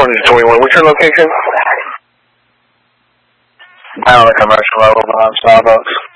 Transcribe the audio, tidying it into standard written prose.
21. What's your location? I'm on the commercial level behind Starbucks.